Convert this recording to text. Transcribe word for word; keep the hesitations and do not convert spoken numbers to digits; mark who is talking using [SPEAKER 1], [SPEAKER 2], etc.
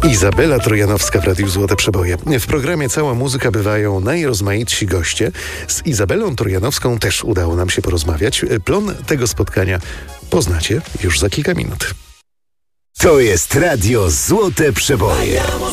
[SPEAKER 1] Izabela Trojanowska w Radiu Złote Przeboje. W programie Cała Muzyka bywają najrozmaitsi goście. Z Izabelą Trojanowską też udało nam się porozmawiać. Plon tego spotkania poznacie już za kilka minut.
[SPEAKER 2] To jest Radio Złote Przeboje.